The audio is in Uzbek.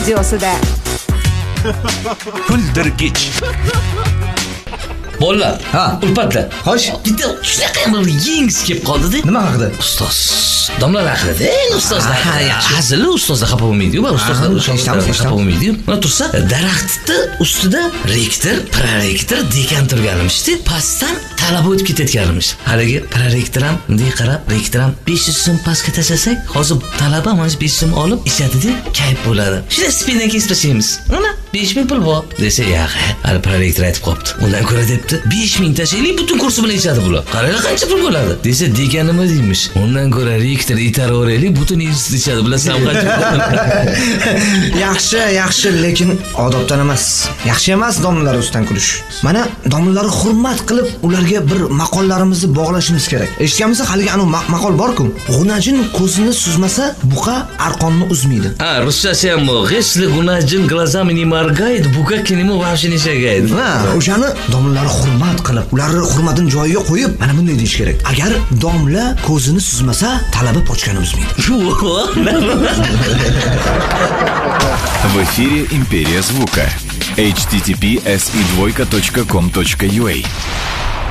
videosida. Kuldirgich. Bolalar, ulpatlar. Xo'sh. Bitta shunaqa bir yengisi kelib qoldi-da. Nima haqida? Ustoz. Domlalar haqida, ustozlar. Ha, yaxshi. Hazili ustozlar xafa bo'lmaydi-ku, va ustozlar eshitamiz. xafa bo'lmaydi-ku. Mana tursa, daraxtni ustida rektor, prorektor, dekan turganimiz-da, pastdan talaba o'tib ketayotganimiz. Haligi prorektor ham bunday qarab, rektor ham 500 so'm pastga tashlasak, hozir talaba mana 500 so'm olib ishlatadi, kayf bo'ladi. Shuna stipendiya kesib tashlaymiz. Mana 5000 pul bor desa, yo'q, hali prorektor aytib qopti. Undan ko'ra debdi, 5000 tashlaylik, butun kursi bilan ichadi bular. Qaranglar qancha pul bo'ladi desa, dekan nima deymish? Undan ko'ra rektor itaveraylik, butun institut ichadi. Bilasan qancha? Yaxshi, lekin odobdan emas. Yaxshi emas domlalar ustidan kulish. Mana domlalarni hurmat qilib, ularga bir maqollarimizni bog'lashimiz kerak. Eshitganmisiz, haligi anu maqol bor-ku. G'unajin ko'zini suzmasa, buqa arqonni uzmaydi. Ha, ruschasi ham bor. Если гунajin глазами не моргает, бука к нему вообще не шагает. Ha, o'shani domlalarni hurmat qilib, ularni hurmatini joyiga qo'yib, mana bunday deyish kerak. Agar domla ko'zini suzmasa, talaba pochkani uzmaydi. В эфире «Империя звука». https://com.ua